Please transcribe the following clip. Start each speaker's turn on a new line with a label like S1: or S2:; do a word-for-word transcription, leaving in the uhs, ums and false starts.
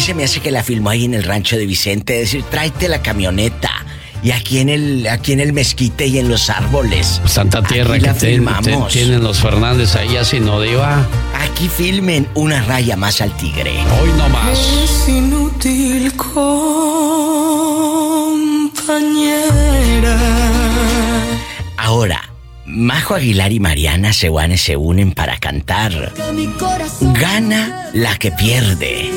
S1: se me hace que la filmó ahí en el rancho de Vicente, decir, tráete la camioneta. Y aquí en el aquí en el mezquite y en los árboles.
S2: Santa Tierra
S1: aquí
S2: que
S1: la
S2: te,
S1: filmamos.
S2: te, tienen los Fernández ahí así, ¿no, Diva?
S1: Aquí filmen una raya más al tigre.
S2: Hoy no más.
S3: Es inútil, compañera.
S1: Ahora, Majo Aguilar y Mariana Sewane se unen para cantar Gana la que pierde.